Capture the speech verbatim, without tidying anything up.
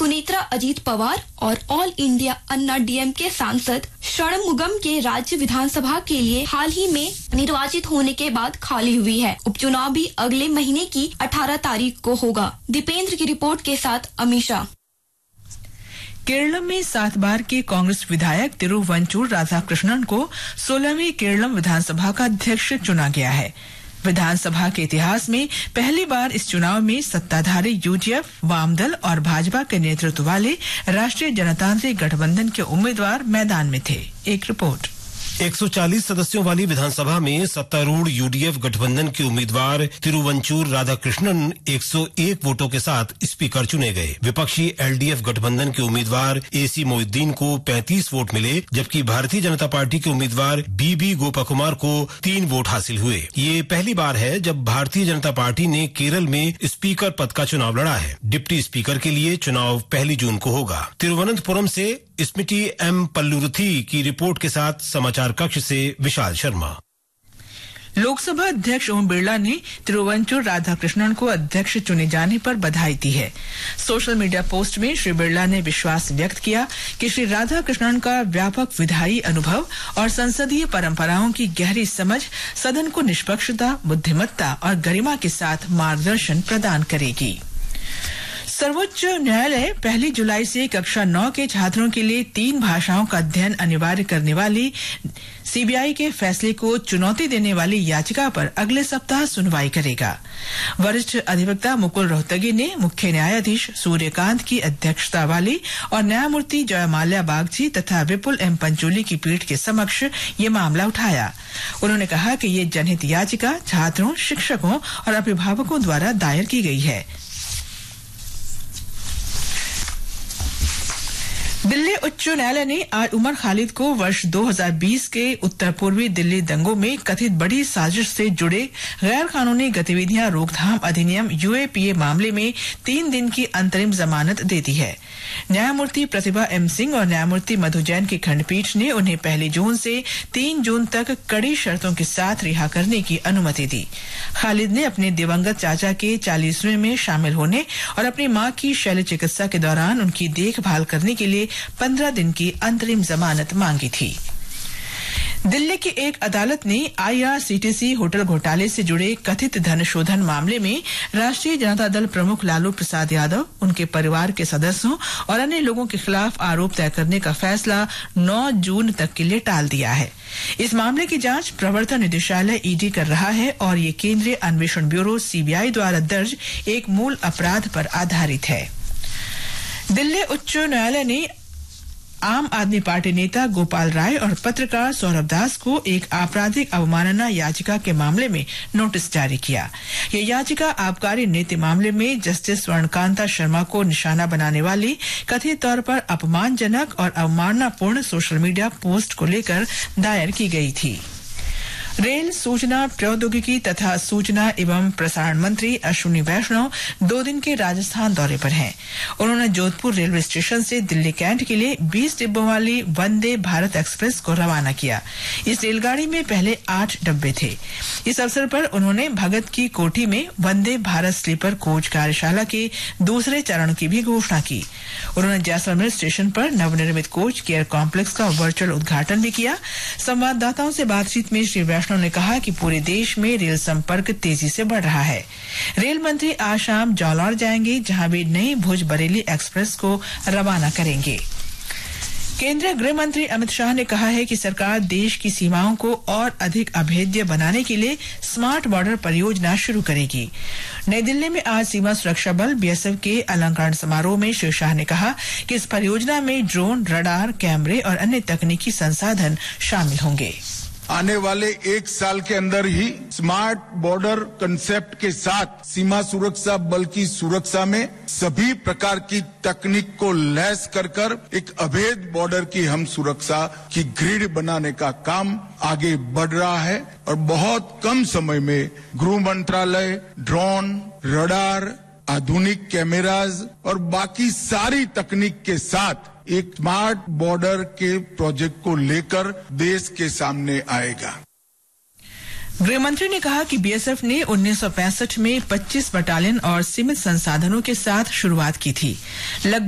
सुनेत्रा अजीत पवार और all India अन्ना DMK सांसद षणमुगम के राज्य विधानसभा के लिए हाल ही में निर्वाचित होने के बाद खाली हुई है। उपचुनाव भी अगले महीने की अठारह तारीख को होगा। दीपेंद्र की रिपोर्ट के साथ अमीषा। केरलम में सात बार के कांग्रेस विधायक तिरुवंचूर राधाकृष्णन को सोलहवीं केरलम विधानसभा का अध्यक्ष चुना गया है। विधानसभा के इतिहास में पहली बार इस चुनाव में सत्ताधारी यूडीएफ, वामदल और भाजपा के नेतृत्व वाले राष्ट्रीय जनतांत्रिक गठबंधन के उम्मीदवार मैदान में थे। एक रिपोर्ट। एक सौ चालीस सदस्यों वाली विधानसभा में सत्तारूढ़ यूडीएफ गठबंधन के उम्मीदवार तिरुवंचूर राधाकृष्णन एक सौ एक वोटों के साथ स्पीकर चुने गए। विपक्षी एलडीएफ गठबंधन के उम्मीदवार एसी मोइनुद्दीन को पैंतीस वोट मिले, जबकि भारतीय जनता पार्टी के उम्मीदवार बीबी गोपाकुमार को तीन वोट हासिल हुए। ये पहली बार है जब भारतीय जनता पार्टी ने केरल में स्पीकर पद का चुनाव लड़ा है। डिप्टी स्पीकर के लिए चुनाव पहली जून को होगा। तिरुवनंतपुरम से स्मृति एम पल्लुरुथी की रिपोर्ट के साथ समाचार कक्ष से विशाल शर्मा। लोकसभा अध्यक्ष ओम बिरला ने तिरुवंचूर राधाकृष्णन को अध्यक्ष चुने जाने पर बधाई दी है। सोशल मीडिया पोस्ट में श्री बिरला ने विश्वास व्यक्त किया कि श्री राधाकृष्णन का व्यापक विधायी अनुभव और संसदीय परंपराओं की गहरी समझ सदन को निष्पक्षता, बुद्धिमत्ता और गरिमा के साथ मार्गदर्शन प्रदान करेगी। सर्वोच्च न्यायालय पहली जुलाई से कक्षा नौ के छात्रों के लिए तीन भाषाओं का अध्ययन अनिवार्य करने वाली सीबीआई के फैसले को चुनौती देने वाली याचिका पर अगले सप्ताह सुनवाई करेगा। वरिष्ठ अधिवक्ता मुकुल रोहतगी ने मुख्य न्यायाधीश सूर्यकांत की अध्यक्षता वाली और न्यायमूर्ति जयमाल्या बागची तथा विपुल एम पंचोली की पीठ के समक्ष ये मामला उठाया। उन्होंने कहा कि ये जनहित याचिका छात्रों, शिक्षकों और अभिभावकों द्वारा दायर की गई है। दिल्ली उच्च न्यायालय ने आज उमर खालिद को वर्ष दो हज़ार बीस के उत्तर पूर्वी दिल्ली दंगों में कथित बड़ी साजिश से जुड़े गैर कानूनी गतिविधियां रोकथाम अधिनियम यूएपीए मामले में तीन दिन की अंतरिम जमानत दे दी है। न्यायमूर्ति प्रतिभा एम सिंह और न्यायमूर्ति मधु जैन की खंडपीठ ने उन्हें पहली जून से तीन जून तक कड़ी शर्तों के साथ रिहा करने की अनुमति दी। खालिद ने अपने दिवंगत चाचा के चालीसवें में शामिल होने और अपनी मां की शल्य चिकित्सा के दौरान उनकी देखभाल करने के लिए पंद्रह दिन की अंतरिम जमानत मांगी थी। दिल्ली की एक अदालत ने आईआरसीटीसी होटल घोटाले से जुड़े कथित धन शोधन मामले में राष्ट्रीय जनता दल प्रमुख लालू प्रसाद यादव, उनके परिवार के सदस्यों और अन्य लोगों के खिलाफ आरोप तय करने का फैसला नौ जून तक के लिए टाल दिया है। इस मामले की जांच प्रवर्तन निदेशालय ईडी कर रहा है और ये केंद्रीय अन्वेषण ब्यूरो सीबीआई द्वारा दर्ज एक मूल अपराध पर आधारित है। दिल्ली उच्च न्यायालय ने आम आदमी पार्टी नेता गोपाल राय और पत्रकार सौरभ दास को एक आपराधिक अवमानना याचिका के मामले में नोटिस जारी किया। यह याचिका आबकारी नीति मामले में जस्टिस स्वर्णकांता शर्मा को निशाना बनाने वाली कथित तौर पर अपमानजनक और अवमाननापूर्ण सोशल मीडिया पोस्ट को लेकर दायर की गई थी। रेल, सूचना प्रौद्योगिकी तथा सूचना एवं प्रसारण मंत्री अश्विनी वैष्णव दो दिन के राजस्थान दौरे पर हैं। उन्होंने जोधपुर रेलवे स्टेशन से दिल्ली कैंट के लिए बीस डिब्बों वाली वंदे भारत एक्सप्रेस को रवाना किया। इस रेलगाड़ी में पहले आठ डब्बे थे। इस अवसर पर उन्होंने भगत की कोठी में वंदे भारत स्लीपर कोच कार्यशाला के दूसरे चरण की भी घोषणा की। उन्होंने जैसलमेर स्टेशन पर नवनिर्मित कोच केयर कॉम्प्लेक्स का वर्चुअल उद्घाटन भी किया। संवाददाताओं से बातचीत में श्री वैष्णव ने कहा कि पूरे देश में रेल संपर्क तेजी से बढ़ रहा है। रेल मंत्री आज शाम जालौर जाएंगे, जहां वे नई भुज बरेली एक्सप्रेस को रवाना करेंगे। केंद्रीय गृह मंत्री अमित शाह ने कहा है कि सरकार देश की सीमाओं को और अधिक अभेद्य बनाने के लिए स्मार्ट बॉर्डर परियोजना शुरू करेगी। नई दिल्ली में आज सीमा सुरक्षा बल बीएसएफ के अलंकरण समारोह में श्री शाह ने कहा कि इस परियोजना में ड्रोन, रडार, कैमरे और अन्य तकनीकी संसाधन शामिल होंगे। आने वाले एक साल के अंदर ही स्मार्ट बॉर्डर कंसेप्ट के साथ सीमा सुरक्षा बल की सुरक्षा में सभी प्रकार की तकनीक को लैस कर कर एक अभेद बॉर्डर की हम सुरक्षा की ग्रिड बनाने का काम आगे बढ़ रहा है और बहुत कम समय में गृह मंत्रालय ड्रोन, रडार, आधुनिक कैमराज और बाकी सारी तकनीक के साथ एक स्मार्ट बॉर्डर के प्रोजेक्ट को लेकर देश के सामने आएगा। गृह मंत्री ने कहा कि बीएसएफ ने उन्नीस सौ पैंसठ में पच्चीस बटालियन और सीमित संसाधनों के साथ शुरुआत की थी।